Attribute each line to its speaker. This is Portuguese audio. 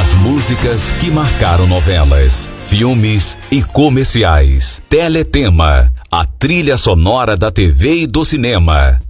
Speaker 1: As músicas que marcaram novelas, filmes e comerciais. Teletema, a trilha sonora da TV e do cinema.